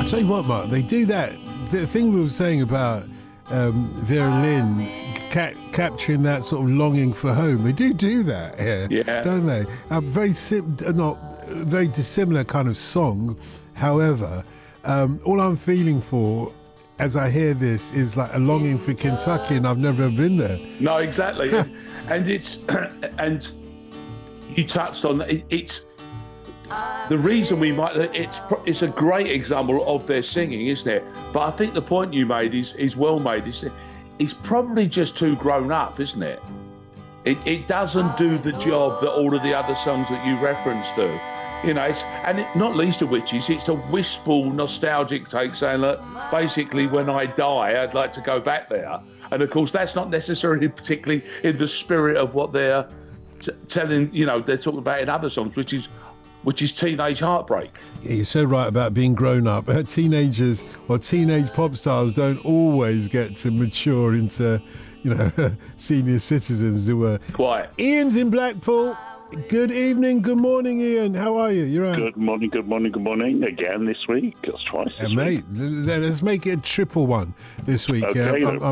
Tell you what, Mark, they do that. The thing we were saying about Vera Lynn capturing that sort of longing for home. They do that here, don't they? Not very dissimilar kind of song. However, all I'm feeling for as I hear this is like a longing for Kentucky, and I've never been there. No, exactly. And it's and you touched on it's the reason we might. It's a great example of their singing, isn't it? But I think the point you made is well made. It's probably just too grown up, isn't it? It doesn't do the job that all of the other songs that you referenced do. You know, not least of which is it's a wistful, nostalgic take saying that basically when I die, I'd like to go back there. And of course, that's not necessarily particularly in the spirit of what they're telling, you know, they're talking about in other songs, which is teenage heartbreak. Yeah, you're so right about being grown up. Teenagers or teenage pop stars don't always get to mature into, you know, senior citizens who were. Quite. Ian's in Blackpool. Good evening, good morning, Ian. How are you? You're right. Good morning. Again this week. That's twice this week. Mate, let's make it a triple one this week. Okay,